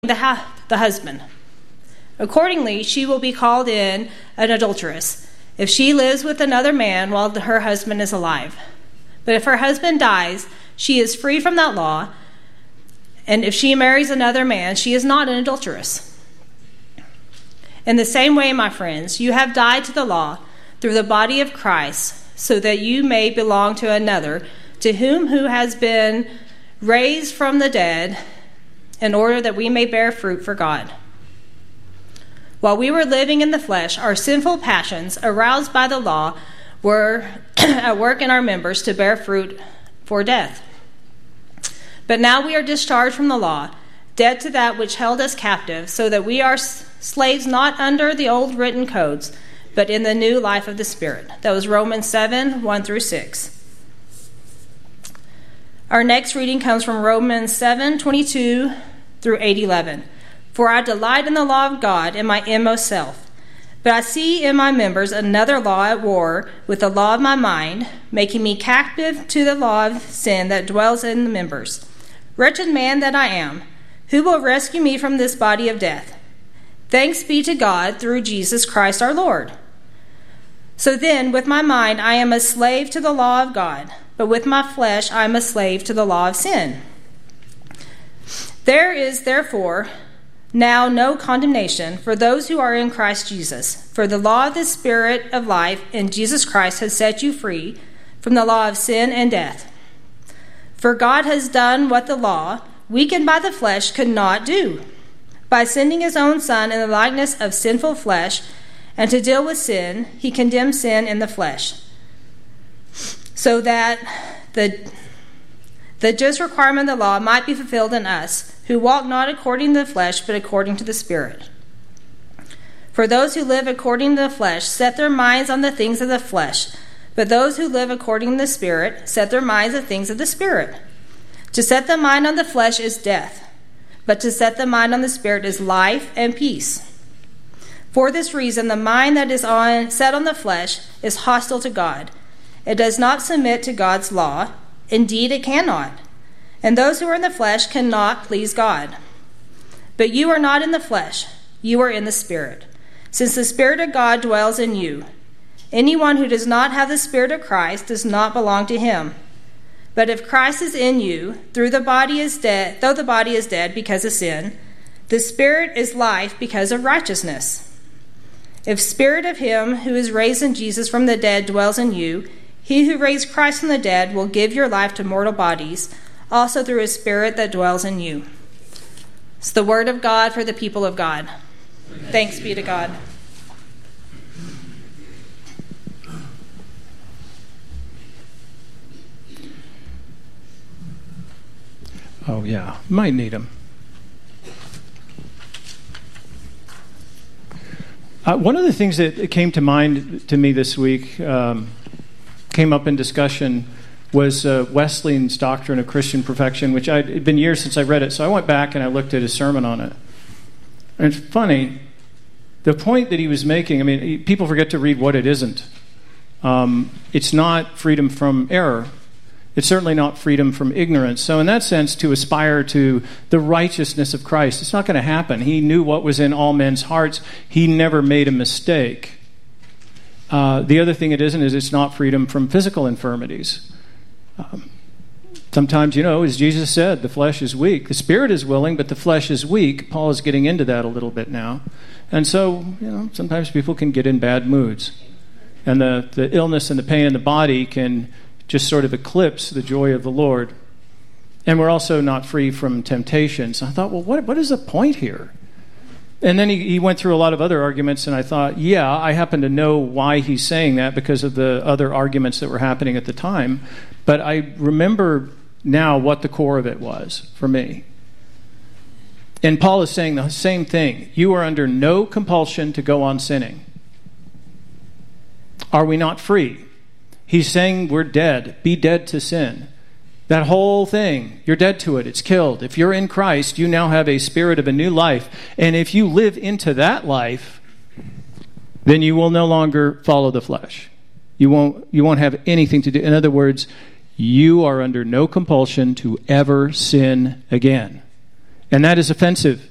the husband. Accordingly, she will be called in an adulteress if she lives with another man while her husband is alive. But if her husband dies, she is free from that law, and if she marries another man, she is not an adulteress. In the same way, my friends, you have died to the law through the body of Christ, so that you may belong to another, to who has been raised from the dead, in order that we may bear fruit for God. While we were living in the flesh, our sinful passions, aroused by the law, were at work in our members to bear fruit for death. But now we are discharged from the law, dead to that which held us captive, so that we are slaves not under the old written codes, but in the new life of the Spirit. That was Romans 7, 1 through 6. Our next reading comes from Romans 7, 22 through 8, 11. For I delight in the law of God in my inmost self, but I see in my members another law at war with the law of my mind, making me captive to the law of sin that dwells in the members. Wretched man that I am, who will rescue me from this body of death? Thanks be to God through Jesus Christ our Lord. So then, with my mind, I am a slave to the law of God, but with my flesh, I am a slave to the law of sin. There is, therefore, now no condemnation for those who are in Christ Jesus. For the law of the Spirit of life in Jesus Christ has set you free from the law of sin and death. For God has done what the law, weakened by the flesh, could not do. By sending his own Son in the likeness of sinful flesh, and to deal with sin, he condemned sin in the flesh, so that the just requirement of the law might be fulfilled in us, who walk not according to the flesh, but according to the Spirit. For those who live according to the flesh set their minds on the things of the flesh, but those who live according to the Spirit set their minds on the things of the Spirit. To set the mind on the flesh is death, but to set the mind on the Spirit is life and peace. For this reason, the mind that is set on the flesh is hostile to God. It does not submit to God's law. Indeed, it cannot. And those who are in the flesh cannot please God. But you are not in the flesh. You are in the Spirit, since the Spirit of God dwells in you. Anyone who does not have the Spirit of Christ does not belong to him. But if Christ is in you, though the body is dead because of sin, the Spirit is life because of righteousness. If Spirit of him who is raised in Jesus from the dead dwells in you, he who raised Christ from the dead will give your life to mortal bodies, also through his Spirit that dwells in you. It's the word of God for the people of God. Thanks be to God. Oh, yeah. Might need them. One of the things that came to mind to me this week, came up in discussion, was Wesleyan's doctrine of Christian perfection, which it'd been years since I read it, so I went back and I looked at his sermon on it. And it's funny, the point that he was making, I mean, people forget to read what it isn't. It's not freedom from error. It's certainly not freedom from ignorance. So in that sense, to aspire to the righteousness of Christ, it's not going to happen. He knew what was in all men's hearts. He never made a mistake. The other thing it isn't is it's not freedom from physical infirmities. Sometimes, as Jesus said, the flesh is weak. The spirit is willing, but the flesh is weak. Paul is getting into that a little bit now. And so, sometimes people can get in bad moods. And the illness and the pain in the body can just sort of eclipse the joy of the Lord. And we're also not free from temptation. So I thought, well, what is the point here? And then he went through a lot of other arguments, and I thought, yeah, I happen to know why he's saying that because of the other arguments that were happening at the time. But I remember now what the core of it was for me. And Paul is saying the same thing. You are under no compulsion to go on sinning. Are we not free? He's saying we're dead. Be dead to sin. That whole thing, you're dead to it. It's killed. If you're in Christ, you now have a spirit of a new life. And if you live into that life, then you will no longer follow the flesh. You won't have anything to do. In other words, you are under no compulsion to ever sin again. And that is offensive